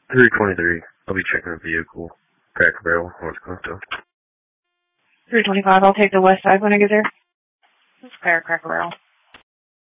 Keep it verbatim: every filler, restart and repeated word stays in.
three twenty-three. I'll be checking the vehicle. Cracker Barrel, North Costa. three twenty-five, I'll take the west side when I get there. It's Cracker Barrel.